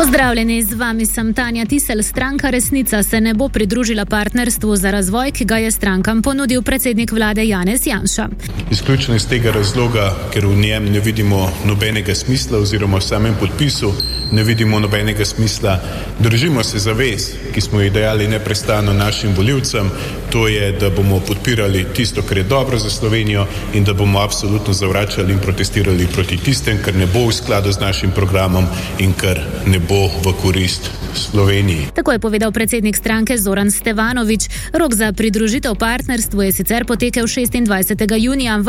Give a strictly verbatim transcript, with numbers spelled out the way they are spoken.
Pozdravljeni, z vami sem Tanja Tisel. Stranka Resnica se ne bo pridružila partnerstvu za razvoj, ki ga je strankam ponudil predsednik vlade Janez Janša. Izključno iz tega razloga, ker v njem ne vidimo nobenega smisla oziroma v samem podpisu ne vidimo nobenega smisla. Držimo se zavez, ki smo jih dajali neprestano našim volivcem, to je, da bomo podpirali tisto, kar je dobro za Slovenijo in da bomo absolutno zavračali in protestirali proti tistem, kar ne bo v skladu z našim programom in kar ne bo v korist Sloveniji. Tako je povedal predsednik stranke Zoran Stevanović. Rok za pridružitev partnerstvu je sicer potekel šestindvajsetega junija,